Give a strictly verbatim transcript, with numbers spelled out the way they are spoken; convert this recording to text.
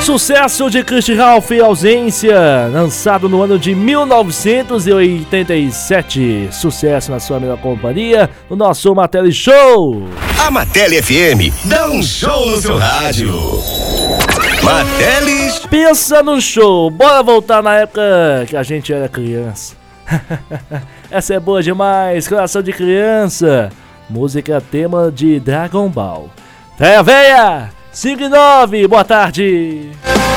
Sucesso de Christian Ralph, Ausência, lançado no ano de mil novecentos e oitenta e sete. Sucesso na sua melhor companhia, no nosso Martelli Show. A Martelli F M dá um show no seu rádio. Martelli. Pensa no show, bora voltar na época que a gente era criança. Essa é boa demais, Coração de Criança. Música tema de Dragon Ball. Véia, véia, cinco e nove, boa tarde.